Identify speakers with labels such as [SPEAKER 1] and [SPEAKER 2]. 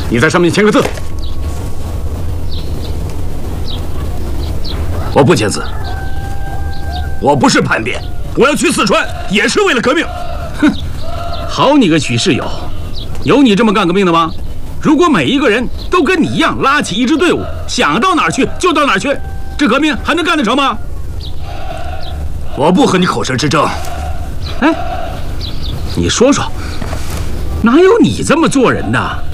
[SPEAKER 1] 你在上面签个字。我不签字。我不是叛变，我要去四川也是为了革命。哼，好你个许世友，有你这么干革命的吗？如果每一个人都跟你一样拉起一支队伍，想到哪儿去就到哪儿去，这革命还能干得成吗？我不和你口舌之争。哎，你说说，哪有你这么做人的？